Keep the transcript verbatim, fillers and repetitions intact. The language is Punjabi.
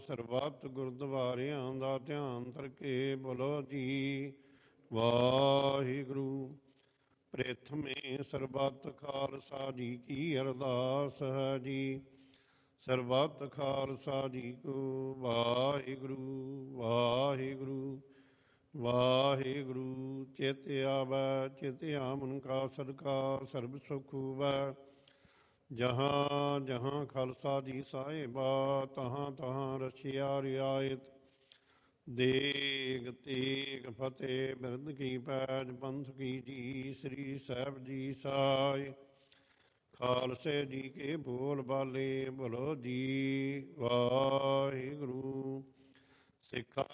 ਸਰਬੱਤ ਗੁਰਦੁਆਰਿਆਂ ਦਾ ਧਿਆਨ ਧਰਕੇ ਬੋਲੋ ਜੀ ਵਾਹਿਗੁਰੂ। ਪ੍ਰਥਮੇ ਸਰਬੱਤ ਖਾਲਸਾ ਜੀ ਕੀ ਅਰਦਾਸ ਹੈ ਜੀ। ਸਰਬੱਤ ਖਾਲਸਾ ਜੀ ਕੋ ਵਾਹਿਗੁਰੂ ਵਾਹਿਗੁਰੂ ਵਾਹਿਗੁਰੂ। ਚਿਤ ਆਵੈ ਚਿਤ ਆਮਨ ਕਾ ਸਦਕਾ ਸਰਬ ਸੁਖ ਹੋਵੈ। ਜਹਾਂ ਜਹਾਂ ਖਾਲਸਾ ਜੀ ਸਾਹਿਬਾ ਤਹਾਂ ਤਹਾਂ ਰਚਿਆ ਰਿਆਇਤ। ਦੇਗ ਤੇਗ ਫਤਿਹ ਬਿਰਧ ਕੀ ਪੈਜ ਪੰਥ ਕੀ ਜੀ। ਸ੍ਰੀ ਸਾਹਿਬ ਜੀ ਸਾਈ ਖਾਲਸੇ ਜੀ ਕੇ ਬੋਲ ਬਾਲੇ ਬੋਲੋ ਜੀ ਵਾਹਿਗੁਰੂ। ਸਿੱਖਾ